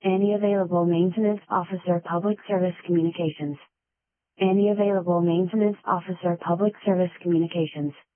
Any available maintenance officer, public service communications. Any available maintenance officer, public service communications.